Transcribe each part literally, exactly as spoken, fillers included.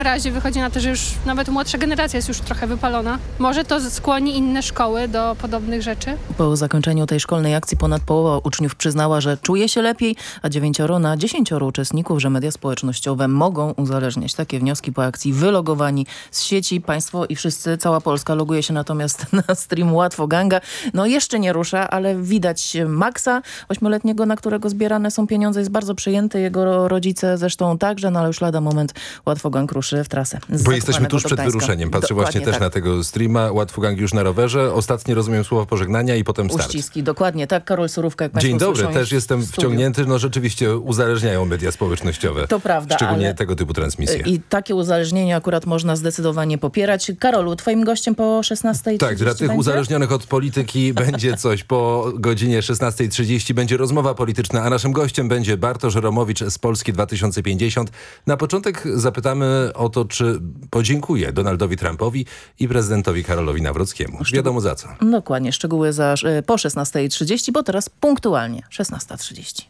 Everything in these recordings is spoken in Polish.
W razie wychodzi na to, że już nawet młodsza generacja jest już trochę wypalona. Może to skłoni inne szkoły do podobnych rzeczy? Po zakończeniu tej szkolnej akcji ponad połowa uczniów przyznała, że czuje się lepiej, a dziewięcioro na dziesięcioro uczestników, że media społecznościowe mogą uzależniać. Takie wnioski po akcji wylogowani z sieci. Państwo i wszyscy, cała Polska loguje się natomiast na stream Łatwo Ganga. No jeszcze nie rusza, ale widać Maxa, ośmioletniego, na którego zbierane są pieniądze. Jest bardzo przyjęty, jego rodzice zresztą także, no ale już lada moment Łatwo Gang ruszy w trasę. Bo jesteśmy tuż przed wyruszeniem. Patrzę Dokładnie właśnie też tak. na tego streama. Łatwo Gang już na rowerze. Ostatnie, rozumiem, słowa pożegnania i potem start. Uściski, dokładnie tak. Karol Surówka, jak Dzień dobry, słyszą, też jestem wciągnięty. No rzeczywiście uzależniają media społecznościowe. To prawda, Szczególnie ale... tego typu transmisje. I takie uzależnienie akurat można zdecydowanie popierać. Karolu, twoim gościem po szesnastej trzydzieści Tak, dla tych będzie? uzależnionych od polityki będzie coś. Po godzinie szesnastej trzydzieści będzie rozmowa polityczna, a naszym gościem będzie Bartosz Romowicz z Polski dwa tysiące pięćdziesiąt. Na początek zapytamy o to, czy podziękuję Donaldowi Trumpowi i prezydentowi Karolowi Nawrockiemu. Szczegół... Wiadomo za co. Dokładnie, szczegóły za, po szesnastej trzydzieści, bo teraz punktualnie szesnasta trzydzieści.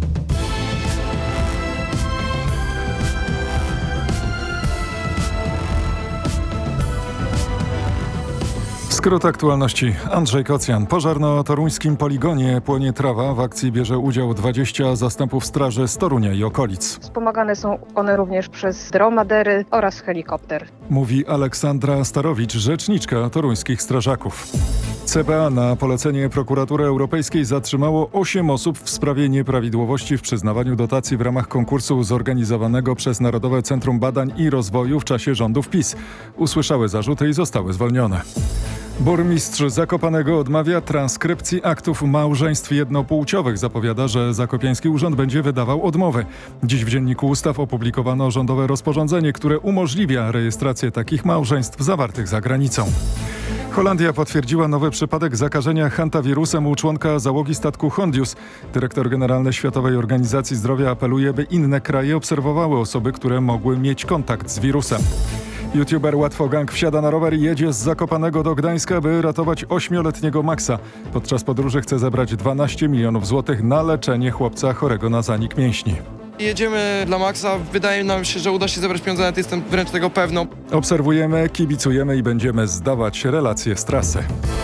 Skrót aktualności. Andrzej Kocjan. Pożar na toruńskim poligonie. Płonie trawa. W akcji bierze udział dwadzieścia zastępów straży z Torunia i okolic. Wspomagane są one również przez dromadery oraz helikopter. Mówi Aleksandra Starowicz, rzeczniczka toruńskich strażaków. C B A na polecenie Prokuratury Europejskiej zatrzymało osiem osób w sprawie nieprawidłowości w przyznawaniu dotacji w ramach konkursu zorganizowanego przez Narodowe Centrum Badań i Rozwoju w czasie rządów PiS. Usłyszały zarzuty i zostały zwolnione. Burmistrz Zakopanego odmawia transkrypcji aktów małżeństw jednopłciowych. Zapowiada, że zakopiański urząd będzie wydawał odmowy. Dziś w Dzienniku Ustaw opublikowano rządowe rozporządzenie, które umożliwia rejestrację takich małżeństw zawartych za granicą. Holandia potwierdziła nowy przypadek zakażenia hantawirusem u członka załogi statku Hondius. Dyrektor generalny Światowej Organizacji Zdrowia apeluje, by inne kraje obserwowały osoby, które mogły mieć kontakt z wirusem. YouTuber Łatwo Gang wsiada na rower i jedzie z Zakopanego do Gdańska, by ratować ośmioletniego Maxa. Podczas podróży chce zebrać dwanaście milionów złotych na leczenie chłopca chorego na zanik mięśni. Jedziemy dla Maxa. Wydaje nam się, że uda się zebrać pieniądze, nawet jestem wręcz tego pewną. Obserwujemy, kibicujemy i będziemy zdawać relacje z trasy.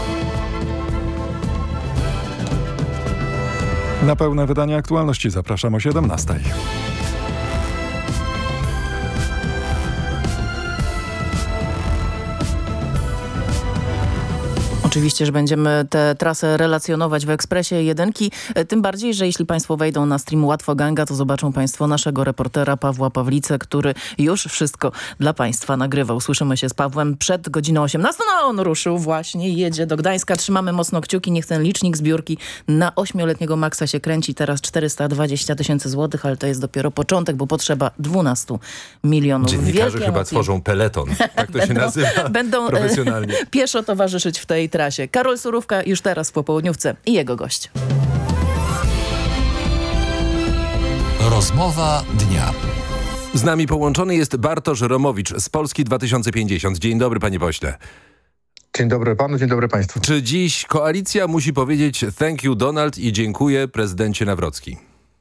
Na pełne wydanie aktualności zapraszam o siedemnastej. Oczywiście, że będziemy tę trasę relacjonować w Ekspresie Jedynki. Tym bardziej, że jeśli Państwo wejdą na stream Łatwo Ganga, to zobaczą Państwo naszego reportera Pawła Pawlicę, który już wszystko dla Państwa nagrywał. Słyszymy się z Pawłem przed godziną osiemnastą. No on ruszył właśnie, jedzie do Gdańska. Trzymamy mocno kciuki, niech ten licznik zbiórki na ośmioletniego Maxa się kręci. Teraz czterysta dwadzieścia tysięcy złotych, ale to jest dopiero początek, bo potrzeba dwunastu milionów. Dziennikarze Wielkie chyba emocje. tworzą peleton. Tak to będą, się nazywa będą profesjonalnie. pieszo towarzyszyć w tej trasie. Karol Surówka już teraz w popołudniówce i jego gość. Rozmowa dnia. Z nami połączony jest Bartosz Romowicz z Polski dwa tysiące pięćdziesiąt. Dzień dobry, panie pośle. Dzień dobry panu, dzień dobry państwu. Czy dziś koalicja musi powiedzieć thank you Donald i dziękuję prezydencie Nawrocki?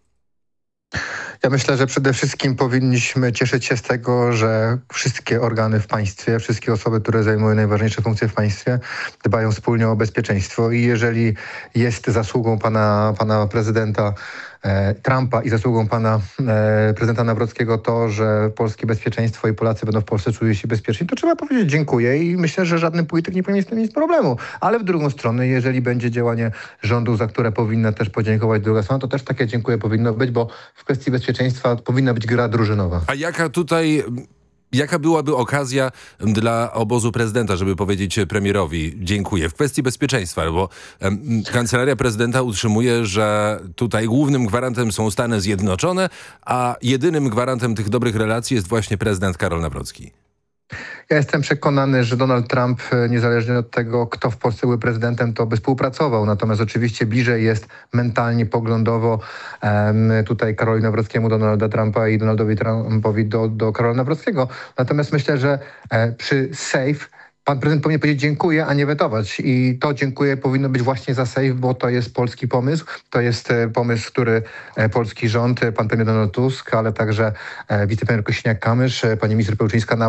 Ja myślę, że przede wszystkim powinniśmy cieszyć się z tego, że wszystkie organy w państwie, wszystkie osoby, które zajmują najważniejsze funkcje w państwie, dbają wspólnie o bezpieczeństwo i jeżeli jest zasługą pana, pana prezydenta e, Trumpa i zasługą pana e, prezydenta Nawrockiego to, że polskie bezpieczeństwo i Polacy będą w Polsce czuli się bezpieczni, to trzeba powiedzieć dziękuję i myślę, że żaden polityk nie powinien mieć z tym nic problemu. Ale w drugą stronę, jeżeli będzie działanie rządu, za które powinna też podziękować druga strona, to też takie dziękuję powinno być, bo w kwestii bezpieczeństwa powinna być gra drużynowa. A jaka tutaj... Jaka byłaby okazja dla obozu prezydenta, żeby powiedzieć premierowi dziękuję w kwestii bezpieczeństwa? Bo um, kancelaria prezydenta utrzymuje, że tutaj głównym gwarantem są Stany Zjednoczone, a jedynym gwarantem tych dobrych relacji jest właśnie prezydent Karol Nawrocki. Ja jestem przekonany, że Donald Trump, niezależnie od tego, kto w Polsce był prezydentem, to by współpracował. Natomiast oczywiście bliżej jest mentalnie, poglądowo um, tutaj Karolowi Nawrockiemu, Donalda Trumpa i Donaldowi Trumpowi do, do Karola Nawrockiego. Natomiast myślę, że e, przy safe pan prezydent powinien powiedzieć dziękuję, a nie wetować. I to dziękuję powinno być właśnie za safe, bo to jest polski pomysł. To jest e, pomysł, który e, polski rząd, e, pan premier Donald Tusk, ale także e, wicepremier Kosiniak-Kamysz, e, pani minister Pełczyńska